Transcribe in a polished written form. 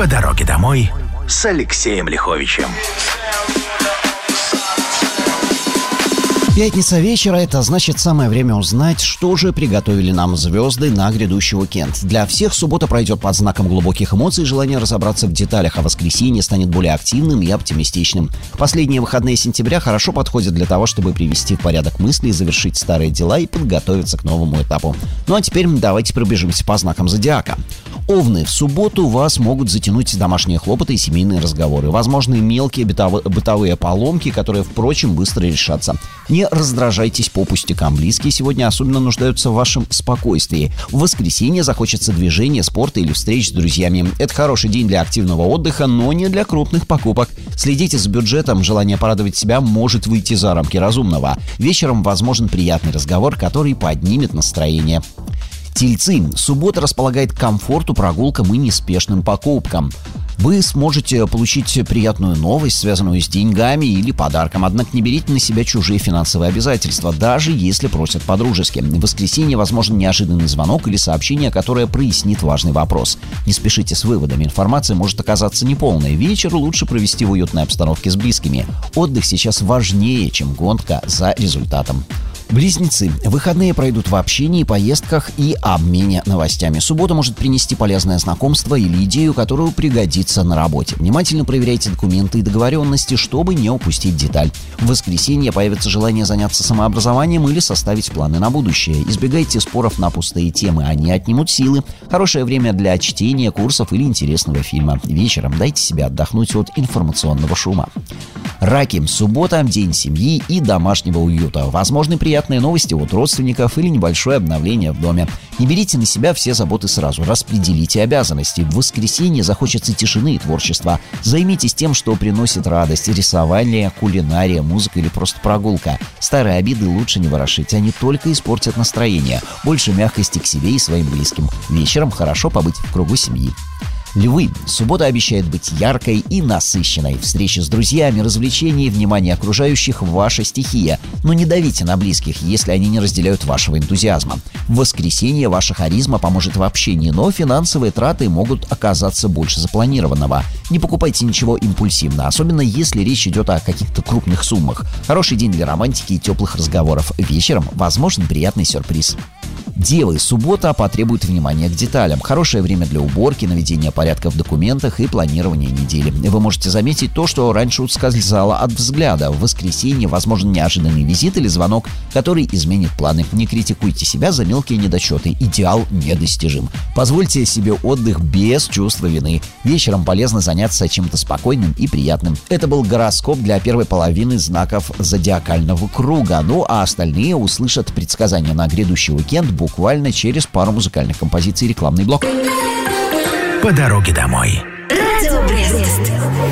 По дороге домой с Алексеем Лиховичем. Пятница вечера – это значит самое время узнать, что же приготовили нам звезды на грядущий уикенд. Для всех суббота пройдет под знаком глубоких эмоций и желания разобраться в деталях, а воскресенье станет более активным и оптимистичным. Последние выходные сентября хорошо подходят для того, чтобы привести в порядок мысли, завершить старые дела и подготовиться к новому этапу. Ну а теперь давайте пробежимся по знакам зодиака. Овны, в субботу вас могут затянуть домашние хлопоты и семейные разговоры. Возможны мелкие бытовые поломки, которые, впрочем, быстро решатся. Не раздражайтесь по пустякам. Близкие сегодня особенно нуждаются в вашем спокойствии. В воскресенье захочется движения, спорта или встреч с друзьями. Это хороший день для активного отдыха, но не для крупных покупок. Следите за бюджетом. Желание порадовать себя может выйти за рамки разумного. Вечером возможен приятный разговор, который поднимет настроение. Тельцы. Суббота располагает к комфорту, прогулкам и неспешным покупкам. Вы сможете получить приятную новость, связанную с деньгами или подарком, однако не берите на себя чужие финансовые обязательства, даже если просят по-дружески. В воскресенье возможен неожиданный звонок или сообщение, которое прояснит важный вопрос. Не спешите с выводами, информация может оказаться неполной. Вечер лучше провести в уютной обстановке с близкими. Отдых сейчас важнее, чем гонка за результатом. Близнецы. Выходные пройдут в общении, поездках и обмене новостями. Суббота может принести полезное знакомство или идею, которую пригодится на работе. Внимательно проверяйте документы и договоренности, чтобы не упустить деталь. В воскресенье появится желание заняться самообразованием или составить планы на будущее. Избегайте споров на пустые темы, они отнимут силы. Хорошее время для чтения, курсов или интересного фильма. Вечером дайте себе отдохнуть от информационного шума. Раки. Суббота – день семьи и домашнего уюта. Возможны приятные новости от родственников или небольшое обновление в доме. Не берите на себя все заботы сразу, распределите обязанности. В воскресенье захочется тишины и творчества. Займитесь тем, что приносит радость: рисование, кулинария, музыка или просто прогулка. Старые обиды лучше не ворошить, они только испортят настроение. Больше мягкости к себе и своим близким. Вечером хорошо побыть в кругу семьи. Львы. Суббота обещает быть яркой и насыщенной. Встречи с друзьями, развлечения и внимание окружающих – ваша стихия. Но не давите на близких, если они не разделяют вашего энтузиазма. В воскресенье ваша харизма поможет в общении, но финансовые траты могут оказаться больше запланированного. Не покупайте ничего импульсивно, особенно если речь идет о каких-то крупных суммах. Хороший день для романтики и теплых разговоров. Вечером возможен приятный сюрприз. Девы. Суббота потребует внимания к деталям. Хорошее время для уборки, наведения порядка в документах и планирования недели. Вы можете заметить то, что раньше ускользало от взгляда. В воскресенье возможен неожиданный визит или звонок, который изменит планы. Не критикуйте себя за мелкие недочеты. Идеал недостижим. Позвольте себе отдых без чувства вины. Вечером полезно заняться чем-то спокойным и приятным. Это был гороскоп для первой половины знаков зодиакального круга. Ну а остальные услышат предсказания на грядущий уикенд буквально через пару музыкальных композиций и рекламный блок. По дороге домой. Радио Брест.